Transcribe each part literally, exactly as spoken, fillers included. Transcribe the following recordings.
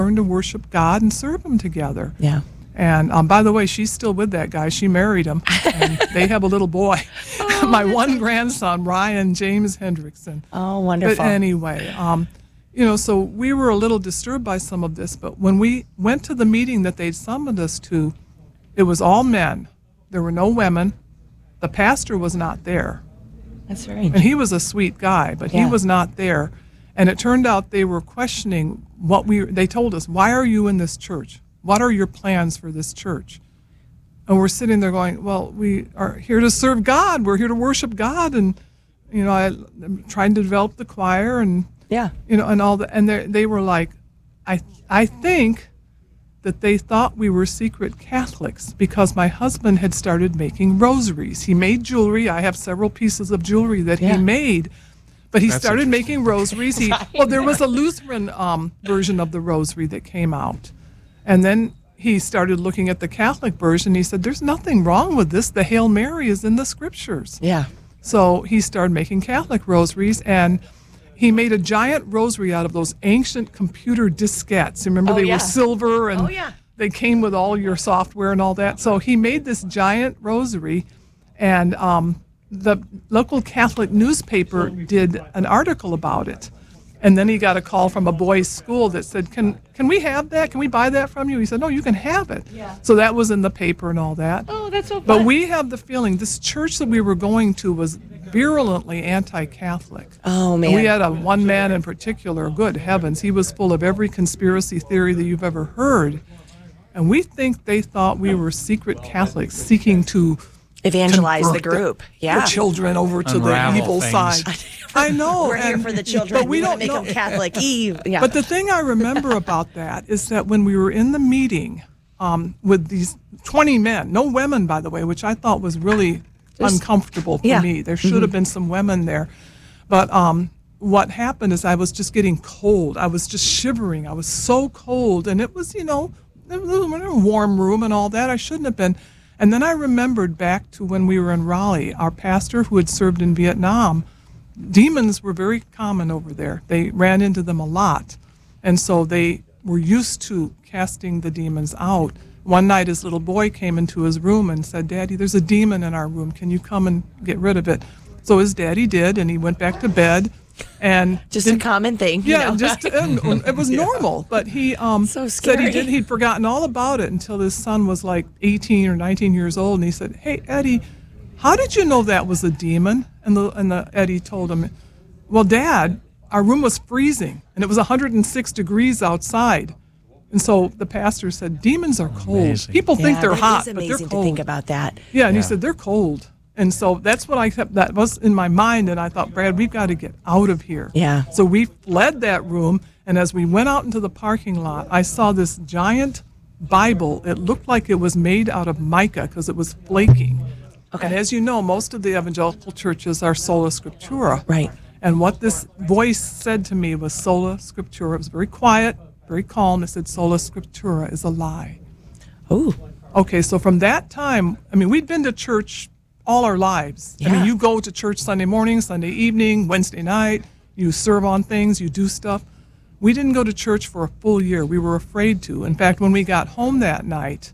learn to worship God and serve Him together. Yeah. And um, by the way, she's still with that guy. She married him, and they have a little boy. Oh, my one grandson, Ryan James Hendrickson. Oh, wonderful. But anyway, um, you know, so we were a little disturbed by some of this. But when we went to the meeting that they'd summoned us to, it was all men. There were no women. The pastor was not there. That's strange. And he was a sweet guy, but Yeah. he was not there. And it turned out they were questioning what we, they told us, why are you in this church? What are your plans for this church? And we're sitting there going, well, we are here to serve God. We're here to worship God. And, you know, I, I'm trying to develop the choir and, Yeah. you know, and all that. And they they were like, I I think that they thought we were secret Catholics because my husband had started making rosaries. He made jewelry. I have several pieces of jewelry that Yeah. he made. But he That's started interesting. making rosaries. He, well, there was a Lutheran um, version of the rosary that came out. And then he started looking at the Catholic version. He said, there's nothing wrong with this. The Hail Mary is in the scriptures. Yeah. So he started making Catholic rosaries, and he made a giant rosary out of those ancient computer diskettes. Remember, Oh, they yeah. were silver, and Oh, yeah. they came with all your software and all that. So he made this giant rosary, and um, the local Catholic newspaper did an article about it. And then he got a call from a boys' school that said, can can we have that? Can we buy that from you? He said, no, you can have it. Yeah. So that was in the paper and all that. Oh, that's so fun. But we have the feeling this church that we were going to was virulently anti-Catholic. Oh, man. And we had a one man in particular, good heavens, he was full of every conspiracy theory that you've ever heard. And we think they thought we were secret Catholics seeking to Evangelize the convert group. Yeah. the children over to Unravel the evil things. side. I know. We're here and- for the children. But we, we don't want to make know. them Catholic. Eve. Yeah. But the thing I remember about that is that when we were in the meeting um, with these twenty men, no women, by the way, which I thought was really Just- uncomfortable for yeah. me. There should have been some women there. But um, what happened is I was just getting cold. I was just shivering. I was so cold. And it was, you know, it was in a warm room and all that. I shouldn't have been. And then I remembered back to when we were in Raleigh, our pastor who had served in Vietnam, demons were very common over there. They ran into them a lot. And so they were used to casting the demons out. One night his little boy came into his room and said, Daddy, there's a demon in our room. Can you come and get rid of it? So his daddy did, and he went back to bed. And Just a didn't- common thing. you yeah, know? just and it was normal. But he um, So said he scary. did. He'd forgotten all about it until his son was like eighteen or nineteen years old, and he said, "Hey, Eddie, how did you know that was a demon?" And the and the Eddie told him, "Well, Dad, our room was freezing, and it was one hundred six degrees outside." And so the pastor said, "Demons are cold. Amazing. People think Yeah, they're that hot, is but they're amazing cold." to think about that. Yeah, and he Yeah. said they're cold. And so that's what I kept, that was in my mind, and I thought, Brad, we've got to get out of here. Yeah. So we fled that room, and as we went out into the parking lot, I saw this giant Bible. It looked like it was made out of mica because it was flaking. Okay. And as you know, most of the evangelical churches are sola scriptura. Right. And what this voice said to me was sola scriptura. It was very quiet, very calm. It said sola scriptura is a lie. Oh, Okay, so from that time, I mean, we'd been to church all our lives. I Yeah. mean, you go to church Sunday morning, Sunday evening, Wednesday night, you serve on things, you do stuff. We didn't go to church for a full year. We were afraid to. In fact, when we got home that night,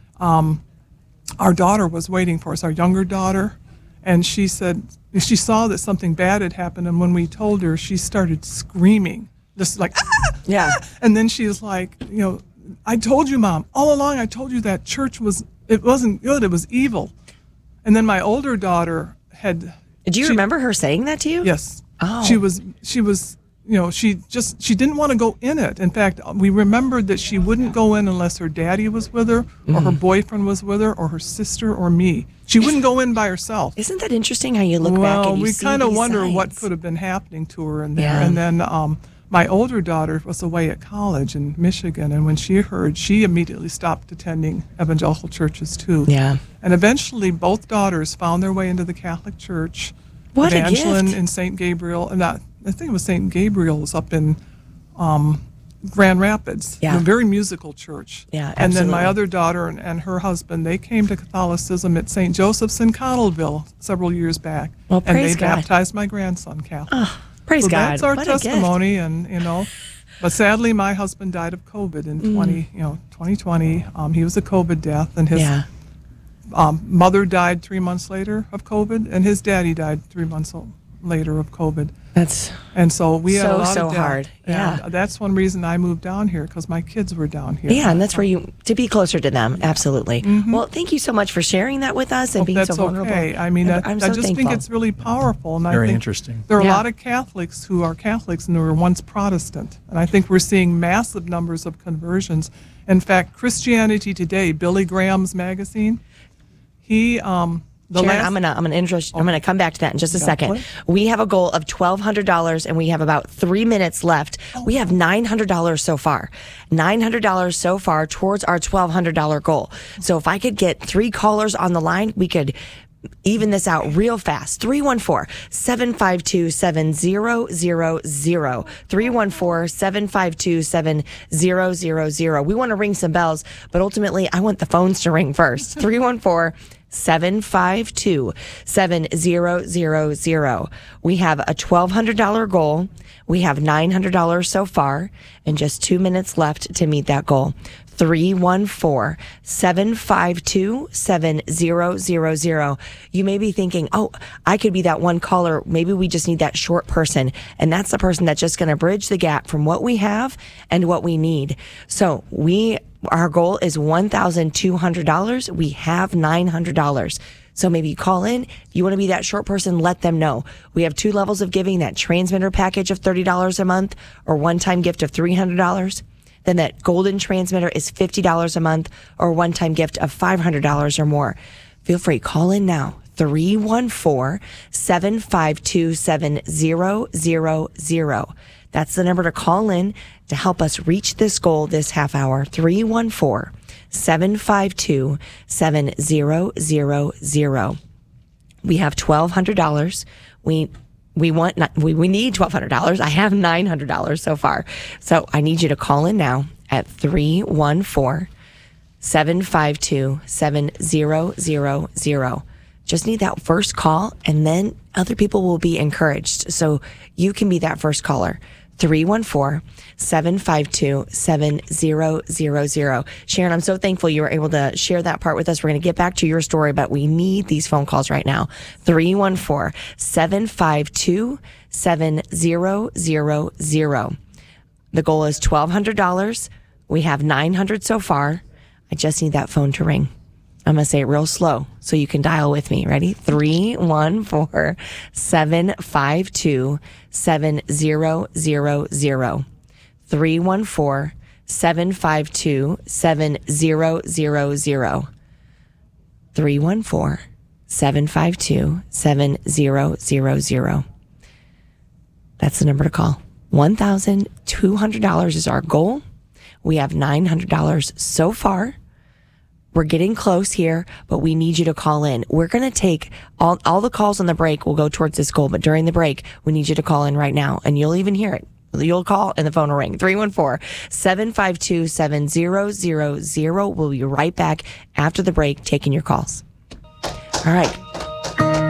um, our daughter was waiting for us, our younger daughter, and she said, she saw that something bad had happened, and when we told her, she started screaming, just like, ah! yeah. And then she was like, you know, I told you, Mom, all along I told you that church was, it wasn't good, it was evil. And then my older daughter had. Do you she- remember her saying that to you? Yes. Oh. She was, she was, you know, she just, she didn't want to go in it. In fact, we remembered that she wouldn't go in unless her daddy was with her, or her boyfriend was with her, or her sister, or me. She wouldn't go in by herself. Isn't that interesting how you look back Well, and you we see kind of these wonder what signs? could have been happening to her in there. Yeah. And then um, my older daughter was away at college in Michigan, and when she heard, she immediately stopped attending evangelical churches too. Yeah. And eventually, both daughters found their way into the Catholic Church. What a Evangeline gift. in Saint Gabriel, and that, I think it was Saint Gabriel's up in um, Grand Rapids. Yeah. A very musical church. Yeah, And then my absolutely. other daughter and, and her husband, they came to Catholicism at Saint Joseph's in Cottleville several years back. Well, and praise they God. baptized my grandson Catholic. Praise so God. that's our What a gift. testimony, and you know, But sadly, my husband died of COVID in twenty, you know, twenty twenty. Um, he was a COVID death, and his Yeah. um, mother died three months later of COVID, and his daddy died three months o- later of COVID. That's And so we had a So, lot so of death. hard. Yeah. And that's one reason I moved down here, because my kids were down here. yeah, and that's where you to be closer to them. Absolutely. Well, thank you so much for sharing that with us and Hope being that's so vulnerable. okay. I mean, I, I'm I so just thankful. think it's really powerful. And I Very think interesting. There are Yeah. a lot of Catholics who are Catholics and who were once Protestant. And I think we're seeing massive numbers of conversions. In fact, Christianity Today, Billy Graham's magazine, he, um, the Sharon, last, I'm gonna I'm gonna interest, I'm gonna come back to that in just a Yeah, second. what? We have a goal of twelve hundred dollars, and we have about three minutes left. We have nine hundred dollars so far, nine hundred dollars so far towards our twelve hundred dollar goal. So if I could get three callers on the line, we could even this out real fast. three one four, seven five two, seven zero zero zero. three one four, seven five two, seven zero zero zero. We want to ring some bells, but ultimately I want the phones to ring first. three one four, seven five two, seven zero zero zero. We have a twelve hundred dollar goal. We have nine hundred dollars so far and just two minutes left to meet that goal. three one four, seven five two, seven zero zero zero. You may be thinking, oh, I could be that one caller. Maybe we just need that short person. And that's the person that's just going to bridge the gap from what we have and what we need. So we, our goal is one thousand two hundred dollars. We have nine hundred dollars. So maybe you call in. If you want to be that short person, let them know. We have two levels of giving, that transmitter package of thirty dollars a month or one-time gift of three hundred dollars. Then that golden transmitter is fifty dollars a month or a one-time gift of five hundred dollars or more. Feel free, call in now. three one four, seven five two, seven zero zero zero. That's the number to call in to help us reach this goal this half hour. three one four, seven five two, seven zero zero zero. We have twelve hundred dollars. We We want not, we, we need twelve hundred dollars. I have nine hundred dollars so far. So I need you to call in now at three one four, seven five two, seven zero zero zero. Just need that first call, and then other people will be encouraged. So you can be that first caller. three one four, seven five two, seven zero zero zero. Sharon, I'm so thankful you were able to share that part with us. We're going to get back to your story, but we need these phone calls right now. three one four, seven five two, seven zero zero zero. The goal is twelve hundred dollars. We have nine hundred so far. I just need that phone to ring. I'm going to say it real slow so you can dial with me. Ready? three one four, seven five two, seven zero zero zero. three one four, seven five two, seven zero zero zero. three one four, seven five two, seven zero zero zero. That's the number to call. one thousand two hundred dollars is our goal. We have nine hundred dollars so far. We're getting close here, but we need you to call in. We're going to take all, all the calls on the break will go towards this goal, but during the break, we need you to call in right now, and you'll even hear it. You'll call and the phone will ring. three one four, seven five two, seven zero zero zero. We'll be right back after the break taking your calls. All right.